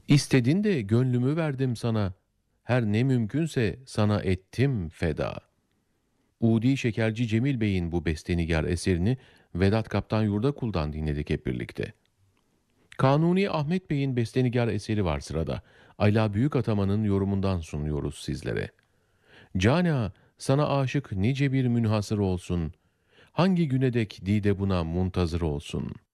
İstedin de gönlümü verdim sana. Her ne mümkünse sana ettim feda. Udi Şekerci Cemil Bey'in bu bestenigar eserini Vedat Kaptan Yurdakul'dan dinledik hep birlikte. Kanuni Ahmet Bey'in bestenigar eseri var sırada. Ayla Büyükataman'ın yorumundan sunuyoruz sizlere. Cana sana aşık nice bir münhasır olsun. Hangi güne dek dide buna muntazır olsun.''